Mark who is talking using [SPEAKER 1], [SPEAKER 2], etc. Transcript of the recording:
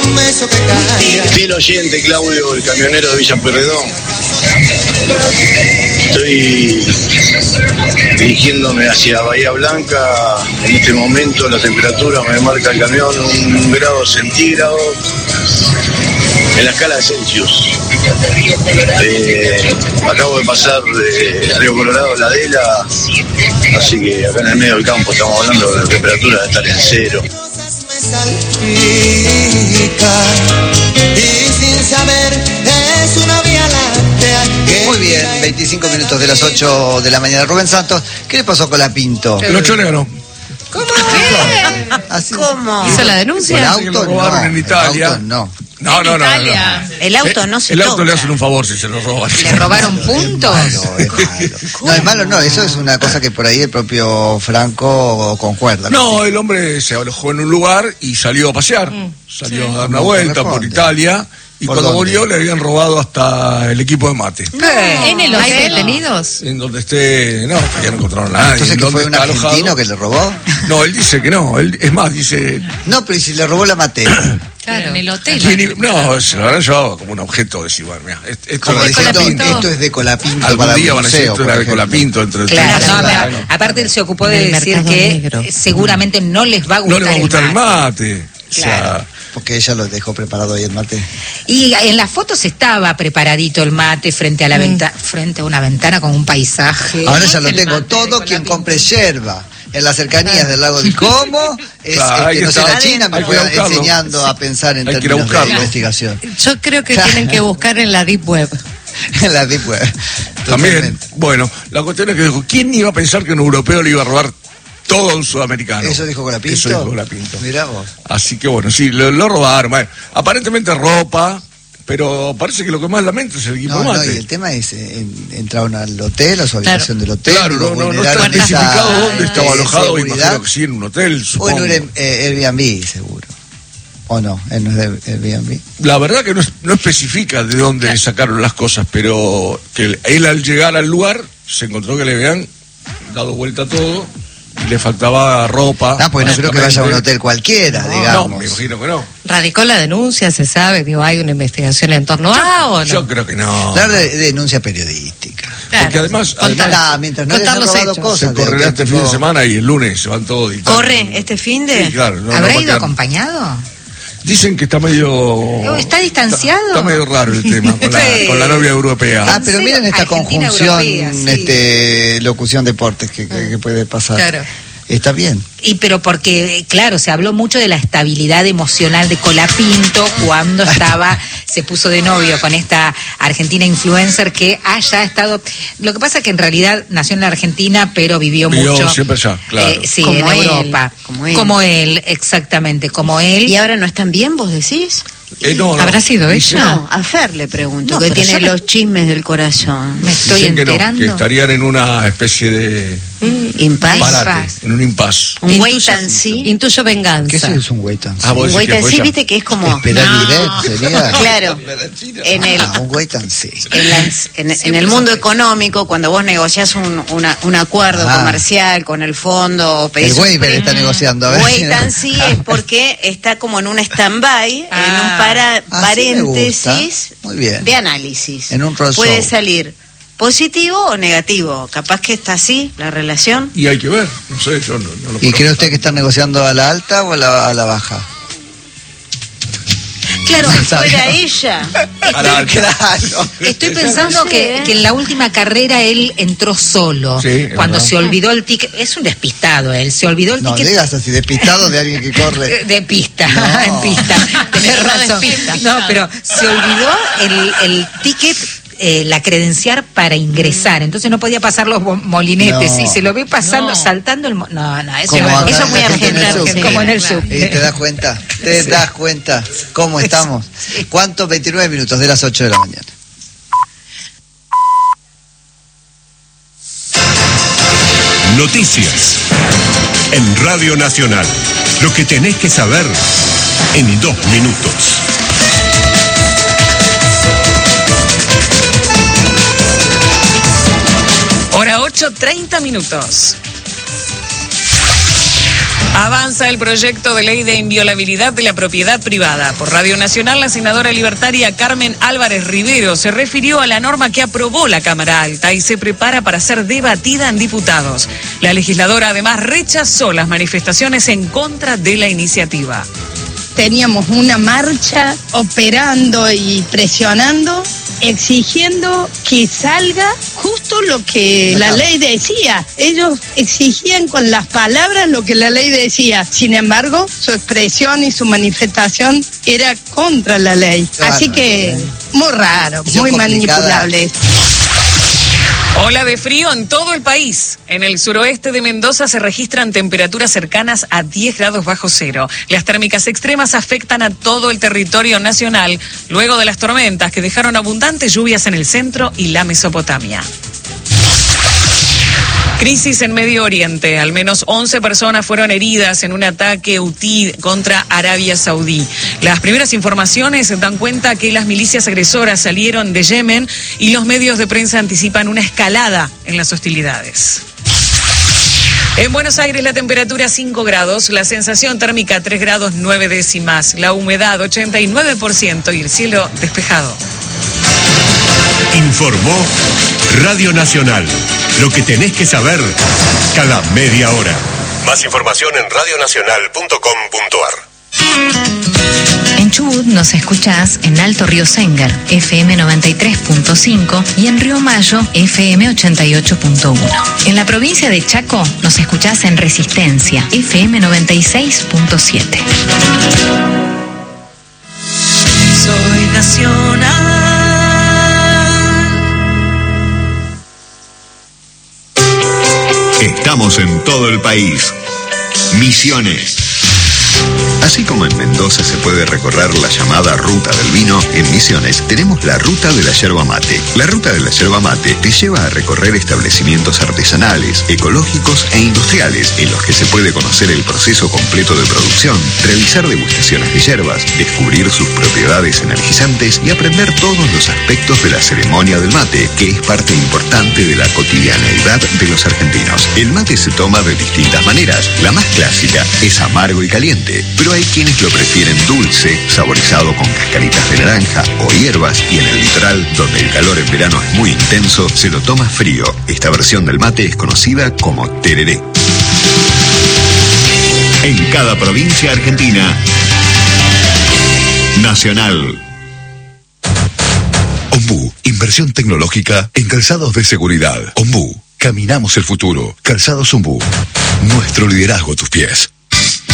[SPEAKER 1] un beso que calla.
[SPEAKER 2] Fiel oyente, Claudio, el camionero de Villa Pueyrredón. Estoy dirigiéndome hacia Bahía Blanca. En este momento la temperatura me marca el camión 1 grado centígrado en la escala de Celsius. Acabo de pasar de Río Colorado a La Adela, así que acá en el medio del campo estamos hablando de la temperatura de estar en 0.
[SPEAKER 1] Y sin saber es una vía láctea.
[SPEAKER 3] Muy bien, 25 minutos de las 8 de la mañana. Rubén Santos, ¿qué le pasó con la Pinto?
[SPEAKER 4] Los chones ganó.
[SPEAKER 5] ¿Cómo?
[SPEAKER 3] ¿Así?
[SPEAKER 5] ¿Cómo?
[SPEAKER 6] ¿Hizo la denuncia?
[SPEAKER 3] ¿El
[SPEAKER 4] Que
[SPEAKER 3] auto?
[SPEAKER 4] lo robaron
[SPEAKER 3] No,
[SPEAKER 4] en Italia.
[SPEAKER 3] el auto no.
[SPEAKER 4] No.
[SPEAKER 5] El auto no se
[SPEAKER 4] El auto
[SPEAKER 5] toca.
[SPEAKER 4] le hacen un favor si se lo roban.
[SPEAKER 6] ¿Le robaron puntos?
[SPEAKER 3] No, es malo. No, es malo no, eso es una cosa que por ahí el propio Franco concuerda.
[SPEAKER 4] No, el hombre se alojó en un lugar y salió a pasear. Salió a dar una
[SPEAKER 3] Como
[SPEAKER 4] vuelta
[SPEAKER 3] corresponde.
[SPEAKER 4] por Italia. Y
[SPEAKER 3] ¿Por
[SPEAKER 4] cuando
[SPEAKER 3] dónde?
[SPEAKER 4] volvió le habían robado hasta el equipo de mate.
[SPEAKER 6] ¿En el hotel? ¿Hay detenidos?
[SPEAKER 4] En donde esté... No, ya no encontraron a nadie.
[SPEAKER 3] Entonces,
[SPEAKER 4] ¿En
[SPEAKER 3] ¿que
[SPEAKER 4] dónde
[SPEAKER 3] fue un
[SPEAKER 4] está
[SPEAKER 3] argentino
[SPEAKER 4] alojado?
[SPEAKER 3] que le robó?
[SPEAKER 4] No, él dice que no. Es más, dice...
[SPEAKER 3] No, pero ¿y si le robó la mate?
[SPEAKER 6] Claro, en el hotel.
[SPEAKER 4] No, se lo habrán llevado como un objeto de decir, bueno, mira, esto
[SPEAKER 3] Como
[SPEAKER 4] es
[SPEAKER 3] diciendo,
[SPEAKER 6] Colapinto.
[SPEAKER 3] esto es de Colapinto
[SPEAKER 4] algún
[SPEAKER 3] para
[SPEAKER 4] día
[SPEAKER 3] el
[SPEAKER 4] van a decir
[SPEAKER 3] museo,
[SPEAKER 4] esto
[SPEAKER 3] por
[SPEAKER 4] era de
[SPEAKER 3] ejemplo.
[SPEAKER 4] Colapinto entre el
[SPEAKER 5] Claro,
[SPEAKER 4] tres.
[SPEAKER 5] no,
[SPEAKER 4] Claro.
[SPEAKER 5] pero aparte él se ocupó de
[SPEAKER 6] Del
[SPEAKER 5] decir
[SPEAKER 6] mercado
[SPEAKER 5] que
[SPEAKER 6] negro.
[SPEAKER 5] seguramente no les va a
[SPEAKER 4] No
[SPEAKER 5] gustar,
[SPEAKER 4] le va a gustar el
[SPEAKER 5] mate.
[SPEAKER 4] mate. O sea,
[SPEAKER 5] Claro.
[SPEAKER 3] Porque ella lo dejó preparado ahí el mate.
[SPEAKER 5] Y en las fotos estaba preparadito el mate frente a la frente a una ventana con un paisaje.
[SPEAKER 3] Ahora ya lo tengo.
[SPEAKER 6] mate
[SPEAKER 3] Todo
[SPEAKER 6] de
[SPEAKER 3] quien
[SPEAKER 6] Colapinto.
[SPEAKER 3] compre yerba en las cercanías del lago de Como es
[SPEAKER 4] Claro,
[SPEAKER 3] que
[SPEAKER 4] ahí
[SPEAKER 3] no sea
[SPEAKER 4] está.
[SPEAKER 3] la China, me
[SPEAKER 4] Hay que
[SPEAKER 3] fue
[SPEAKER 4] ir a buscarlo.
[SPEAKER 3] enseñando a pensar en
[SPEAKER 4] Hay que ir a
[SPEAKER 3] términos de
[SPEAKER 4] buscarlo.
[SPEAKER 3] investigación.
[SPEAKER 6] Yo creo que tienen que buscar en la Deep Web.
[SPEAKER 3] En la Deep Web.
[SPEAKER 4] también,
[SPEAKER 3] Totalmente.
[SPEAKER 4] bueno, la cuestión es que dijo, ¿quién iba a pensar que un europeo le iba a robar todo a un sudamericano?
[SPEAKER 3] ¿Eso dijo Colapinto?
[SPEAKER 4] Eso dijo Colapinto.
[SPEAKER 3] Mirá vos.
[SPEAKER 4] Así que bueno, sí, lo robaron. Bueno, aparentemente ropa, pero parece que lo que más lamento es el equipo
[SPEAKER 3] No, no,
[SPEAKER 4] mate.
[SPEAKER 3] y el tema es, entraron al hotel, a su habitación del hotel.
[SPEAKER 4] Claro,
[SPEAKER 3] lo
[SPEAKER 4] no
[SPEAKER 3] vulneraron
[SPEAKER 4] está especificado
[SPEAKER 3] esa,
[SPEAKER 4] dónde estaba alojado,
[SPEAKER 3] seguridad.
[SPEAKER 4] imagino que sí, en un hotel,
[SPEAKER 3] O en
[SPEAKER 4] supongo.
[SPEAKER 3] un Airbnb, seguro. ¿O no? Él no es de Airbnb.
[SPEAKER 4] La verdad que no especifica de dónde le sacaron las cosas, pero que él al llegar al lugar se encontró que le habían dado vuelta a todo y le faltaba ropa.
[SPEAKER 3] Ah, pues no creo que vaya a un hotel cualquiera,
[SPEAKER 4] No,
[SPEAKER 3] digamos.
[SPEAKER 4] me imagino que no.
[SPEAKER 6] ¿Radicó la denuncia? ¿Se sabe? Digo, ¿hay una investigación en torno a o no?
[SPEAKER 4] Yo creo que no.
[SPEAKER 3] Claro, de denuncia periodística.
[SPEAKER 6] Claro.
[SPEAKER 4] Porque además
[SPEAKER 3] Nah, mientras no les
[SPEAKER 6] contar
[SPEAKER 3] han
[SPEAKER 6] los
[SPEAKER 3] robado
[SPEAKER 6] hechos.
[SPEAKER 3] cosas.
[SPEAKER 4] se correrá este fin de
[SPEAKER 3] tipo-
[SPEAKER 4] semana y el lunes se van todos. y tal.
[SPEAKER 5] ¿Corre este fin de?
[SPEAKER 4] Sí, claro. no va
[SPEAKER 5] ¿Habrá
[SPEAKER 4] a
[SPEAKER 5] ido
[SPEAKER 4] quedar-
[SPEAKER 5] acompañado?
[SPEAKER 4] Dicen que está medio...
[SPEAKER 5] ¿Está distanciado?
[SPEAKER 4] Está medio raro el tema
[SPEAKER 5] Sí.
[SPEAKER 4] con la novia europea.
[SPEAKER 3] Ah, pero miren esta
[SPEAKER 5] Argentina,
[SPEAKER 3] conjunción,
[SPEAKER 5] europea, sí.
[SPEAKER 3] locución deportes que puede pasar.
[SPEAKER 5] Claro.
[SPEAKER 3] Está bien.
[SPEAKER 5] Pero porque, claro, se habló mucho de la estabilidad emocional de Colapinto cuando se puso de novio con esta argentina influencer que haya estado... Lo que pasa es que en realidad nació en la Argentina, pero vivió mucho...
[SPEAKER 4] siempre allá, claro.
[SPEAKER 5] Sí,
[SPEAKER 7] Como
[SPEAKER 5] en
[SPEAKER 7] él,
[SPEAKER 5] Europa.
[SPEAKER 7] como él.
[SPEAKER 5] Exactamente, como él.
[SPEAKER 7] ¿Y ahora no están bien, vos decís?
[SPEAKER 4] No,
[SPEAKER 6] ¿Habrá sido ella?
[SPEAKER 7] No, a Fer le pregunto,
[SPEAKER 5] No,
[SPEAKER 7] que
[SPEAKER 5] pero
[SPEAKER 7] tiene
[SPEAKER 5] yo no-
[SPEAKER 7] los chismes del corazón.
[SPEAKER 5] Me estoy
[SPEAKER 4] Dicen que no,
[SPEAKER 5] enterando.
[SPEAKER 4] que estarían en una especie de
[SPEAKER 7] Impas.
[SPEAKER 4] parate, en un impas.
[SPEAKER 7] Un wait and see.
[SPEAKER 6] Intuyo venganza.
[SPEAKER 3] ¿Qué es un wait and see?
[SPEAKER 4] Ah, vos
[SPEAKER 7] Un
[SPEAKER 4] decís
[SPEAKER 7] wait
[SPEAKER 4] que
[SPEAKER 7] and
[SPEAKER 4] fue
[SPEAKER 7] see,
[SPEAKER 4] ella.
[SPEAKER 7] viste que es como...
[SPEAKER 3] Esperar direct sería.
[SPEAKER 7] Claro, en el...
[SPEAKER 3] Un wait and see.
[SPEAKER 7] En el mundo económico, cuando vos negociás un acuerdo
[SPEAKER 3] Ah.
[SPEAKER 7] comercial con el fondo, pedís
[SPEAKER 3] El
[SPEAKER 7] un
[SPEAKER 3] waiver
[SPEAKER 7] préstamo,
[SPEAKER 3] está negociando. a ver.
[SPEAKER 7] wait and see es porque está como en un stand-by, en un
[SPEAKER 3] Así me gusta.
[SPEAKER 7] paréntesis
[SPEAKER 3] Muy bien.
[SPEAKER 7] de análisis.
[SPEAKER 3] En un roadshow.
[SPEAKER 7] Puede salir positivo o negativo. Capaz que está así la relación.
[SPEAKER 4] Y hay que ver, no sé, yo no lo
[SPEAKER 3] ¿Y
[SPEAKER 4] conozco.
[SPEAKER 3] cree usted que están negociando a la alta o a la baja?
[SPEAKER 7] Claro,
[SPEAKER 3] No
[SPEAKER 7] si
[SPEAKER 3] sabe.
[SPEAKER 7] fuera ella.
[SPEAKER 4] A la alta.
[SPEAKER 3] Claro.
[SPEAKER 5] Estoy pensando
[SPEAKER 7] Sí,
[SPEAKER 5] que en la última carrera él entró solo.
[SPEAKER 4] Sí, es
[SPEAKER 5] cuando
[SPEAKER 4] verdad.
[SPEAKER 5] se olvidó el ticket. Es un despistado él. Se olvidó el
[SPEAKER 3] No
[SPEAKER 5] ticket.
[SPEAKER 3] digas así, despistado de alguien que corre.
[SPEAKER 5] De pista,
[SPEAKER 3] No.
[SPEAKER 5] en pista. Tenés
[SPEAKER 6] No
[SPEAKER 5] razón.
[SPEAKER 6] despista.
[SPEAKER 5] No, pero se olvidó el ticket, la credencial para ingresar. Entonces no podía pasar los molinetes.
[SPEAKER 3] No.
[SPEAKER 5] Y se lo ve pasando,
[SPEAKER 6] No.
[SPEAKER 5] saltando el... No, eso,
[SPEAKER 3] Como acá
[SPEAKER 5] eso es muy
[SPEAKER 3] la gente en el
[SPEAKER 5] argentino.
[SPEAKER 3] subte.
[SPEAKER 5] Como en el
[SPEAKER 6] Claro.
[SPEAKER 5] subte.
[SPEAKER 3] ¿Y te das cuenta? ¿Te das cuenta cómo estamos? ¿Cuántos? 29 minutos de las 8 de la mañana.
[SPEAKER 8] Noticias en Radio Nacional. Lo que tenés que saber en 2 minutos.
[SPEAKER 6] Hora 8:30 minutos.
[SPEAKER 9] Avanza el proyecto de ley de inviolabilidad de la propiedad privada. Por Radio Nacional, la senadora libertaria Carmen Álvarez Rivero se refirió a la norma que aprobó la Cámara Alta y se prepara para ser debatida en diputados. La legisladora además rechazó las manifestaciones en contra de la iniciativa.
[SPEAKER 10] Teníamos una marcha operando y presionando, exigiendo que salga justo lo que la ley decía. Ellos exigían con las palabras lo que la ley decía. Sin embargo, su expresión y su manifestación era contra la ley. Así que muy raro, muy manipulable.
[SPEAKER 9] Ola de frío en todo el país. En el suroeste de Mendoza se registran temperaturas cercanas a 10 grados bajo cero. Las térmicas extremas afectan a todo el territorio nacional, luego de las tormentas que dejaron abundantes lluvias en el centro y la Mesopotamia. Crisis en Medio Oriente. Al menos 11 personas fueron heridas en un ataque hutí contra Arabia Saudí. Las primeras informaciones dan cuenta que las milicias agresoras salieron de Yemen y los medios de prensa anticipan una escalada en las hostilidades. En Buenos Aires la temperatura 5 grados, la sensación térmica 3 grados 9 décimas, la humedad 89% y el cielo despejado.
[SPEAKER 8] Informó Radio Nacional. Lo que tenés que saber cada media hora. Más información en radionacional.com.ar.
[SPEAKER 11] En Chubut nos escuchás en Alto Río Sengar, FM 93.5 y en Río Mayo, FM 88.1. En la provincia de Chaco nos escuchás en Resistencia, FM 96.7.
[SPEAKER 1] Soy nacional.
[SPEAKER 12] Estamos en todo el país. Misiones. Así como en Mendoza se puede recorrer la llamada Ruta del Vino, en Misiones tenemos la Ruta de la Yerba Mate. La Ruta de la Yerba Mate te lleva a recorrer establecimientos artesanales, ecológicos e industriales, en los que se puede conocer el proceso completo de producción, realizar degustaciones de hierbas, descubrir sus propiedades energizantes y aprender todos los aspectos de la ceremonia del mate, que es parte importante de la cotidianeidad de los argentinos. El mate se toma de distintas maneras. La más clásica es amargo y caliente, pero hay quienes lo prefieren dulce, saborizado con cascaritas de naranja o hierbas, y en el litoral, donde el calor en verano es muy intenso, se lo toma frío. Esta versión del mate es conocida como tereré. En cada provincia argentina, Nacional.
[SPEAKER 13] Ombú, inversión tecnológica en calzados de seguridad. Ombú, caminamos el futuro. Calzados Ombú, nuestro liderazgo a tus pies.